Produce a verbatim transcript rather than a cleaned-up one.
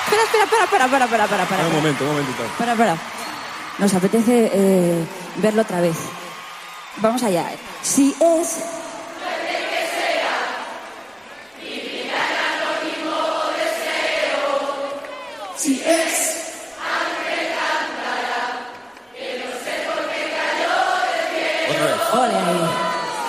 Espera, espera, espera, espera, espera, espera, espera, espera. Un momento, un momentito. Espera, espera. Nos apetece eh, verlo otra vez. Vamos allá. Si es... Si es... Otra vez. Ole ahí.